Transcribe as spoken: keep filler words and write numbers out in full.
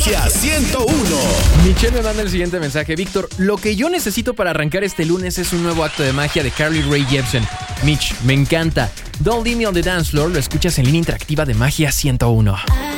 Magia ciento uno. Michelle me manda el siguiente mensaje. Víctor, lo que yo necesito para arrancar este lunes es un nuevo acto de magia de Carly Rae Jepsen. Mitch, me encanta. Don't Leave Me on the Dance Floor lo escuchas en línea interactiva de Magia ciento uno.